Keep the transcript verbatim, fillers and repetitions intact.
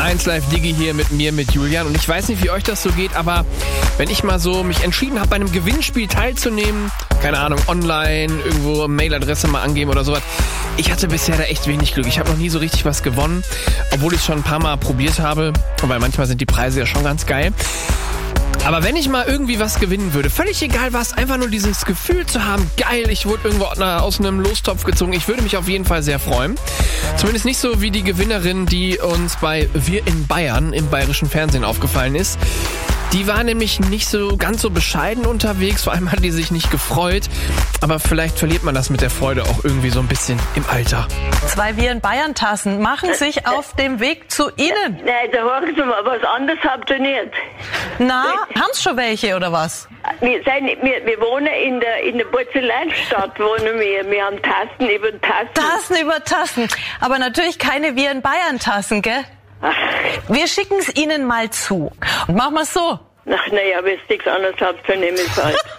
eins Live Digi hier mit mir, mit Julian. Und ich weiß nicht, wie euch das so geht, aber wenn ich mal so mich entschieden habe, bei einem Gewinnspiel teilzunehmen, keine Ahnung, online, irgendwo Mailadresse mal angeben oder sowas, ich hatte bisher da echt wenig Glück. Ich habe noch nie so richtig was gewonnen, obwohl ich es schon ein paar Mal probiert habe, weil manchmal sind die Preise ja schon ganz geil. Aber wenn ich mal irgendwie was gewinnen würde, völlig egal was, einfach nur dieses Gefühl zu haben, geil, ich wurde irgendwo aus einem Lostopf gezogen, ich würde mich auf jeden Fall sehr freuen. Zumindest nicht so wie die Gewinnerin, die uns bei Wir in Bayern im bayerischen Fernsehen aufgefallen ist. Die war nämlich nicht so ganz so bescheiden unterwegs, vor allem hat die sich nicht gefreut. Aber vielleicht verliert man das mit der Freude auch irgendwie so ein bisschen im Alter. Zwei Wir in Bayern Tassen machen sich auf dem Weg zu Ihnen. Nein, da hören Sie mal, was anderes habt ihr nicht. Na, haben Sie schon welche oder was? Wir, sind, wir, wir wohnen in der, in der Porzellanstadt, wohnen wir. Wir haben Tassen über Tassen. Tassen über Tassen. Aber natürlich keine Wir in Bayern Tassen, gell? Ach. Wir schicken es Ihnen mal zu. Und machen wir es so. Ach, naja, wenn es nichts anderes habt, dann nehme ich es halt.